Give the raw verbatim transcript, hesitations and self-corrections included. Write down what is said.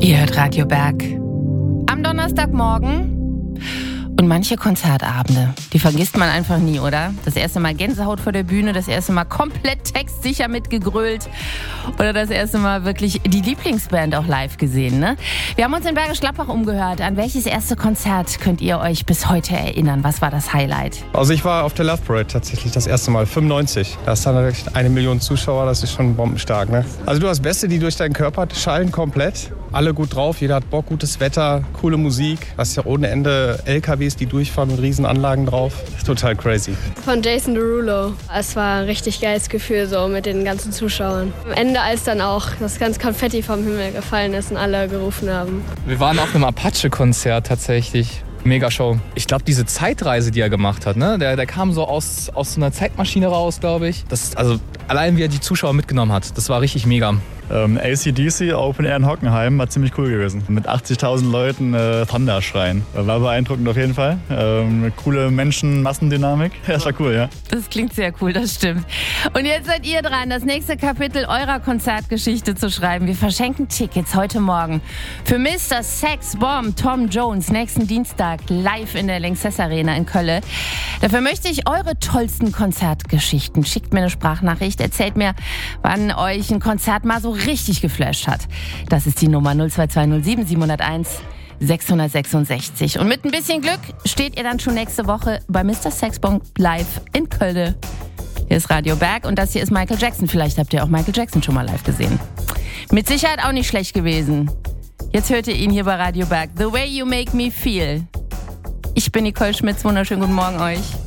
Ihr hört Radio Berg. Am Donnerstagmorgen. Und manche Konzertabende, die vergisst man einfach nie, oder? Das erste Mal Gänsehaut vor der Bühne, das erste Mal komplett textsicher mitgegrölt oder das erste Mal wirklich die Lieblingsband auch live gesehen, ne? Wir haben uns in Bergisch Gladbach umgehört. An welches erste Konzert könnt ihr euch bis heute erinnern? Was war das Highlight? Also ich war auf der Love Parade tatsächlich das erste Mal, fünfundneunzig. Da ist dann wirklich eine Million Zuschauer, das ist schon bombenstark, ne? Also du hast Bässe, die durch deinen Körper schallen komplett. Alle gut drauf, jeder hat Bock, gutes Wetter, coole Musik. Hast ja ohne Ende L K Ws, die durchfahren mit riesen Anlagen drauf. Total crazy. Von Jason Derulo. Es war ein richtig geiles Gefühl so mit den ganzen Zuschauern. Am Ende, als dann auch das ganze Konfetti vom Himmel gefallen ist und alle gerufen haben. Wir waren auf einem Apache-Konzert tatsächlich. Mega Show. Ich glaube, diese Zeitreise, die er gemacht hat, ne? der, der kam so aus, aus so einer Zeitmaschine raus, glaube ich. Das, also allein wie er die Zuschauer mitgenommen hat, das war richtig mega. Ähm, A C D C Open Air in Hockenheim war ziemlich cool gewesen. Mit achtzigtausend Leuten äh, Thunder schreien. War beeindruckend auf jeden Fall. Ähm, eine coole Menschen-Massendynamik. Ja, das war cool, ja. Das klingt sehr cool, das stimmt. Und jetzt seid ihr dran, das nächste Kapitel eurer Konzertgeschichte zu schreiben. Wir verschenken Tickets heute Morgen für Mister Sex Bomb Tom Jones nächsten Dienstag live in der Lanxess Arena in Köln. Dafür möchte ich eure tollsten Konzertgeschichten. Schickt mir eine Sprachnachricht, erzählt mir, wann euch ein Konzert mal so richtig geflasht hat. Das ist die Nummer null zwei zwei null sieben sieben null eins sechs sechs sechs. Und mit ein bisschen Glück steht ihr dann schon nächste Woche bei Mister Sexbomb live in Köln. Hier ist Radio Berg und das hier ist Michael Jackson. Vielleicht habt ihr auch Michael Jackson schon mal live gesehen. Mit Sicherheit auch nicht schlecht gewesen. Jetzt hört ihr ihn hier bei Radio Berg. The Way You Make Me Feel. Ich bin Nicole Schmitz. Wunderschönen guten Morgen euch.